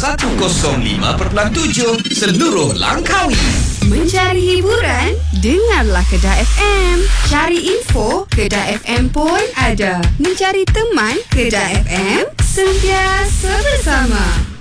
105.7 seluruh Langkawi. Mencari hiburan? Dengarlah Kedah FM. Cari info? Kedah FM pun ada. Mencari teman? Kedah FM sentiasa bersama.